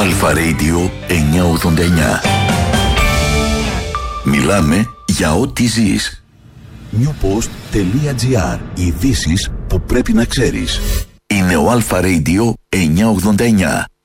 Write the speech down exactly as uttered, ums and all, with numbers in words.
Αλφα Radio εννιακόσια ογδόντα εννιά. Μιλάμε για ό,τι ζεις. newpost.gr. Ειδήσεις που πρέπει να ξέρεις. Είναι ο Αλφα Radio εννιακόσια ογδόντα εννιά.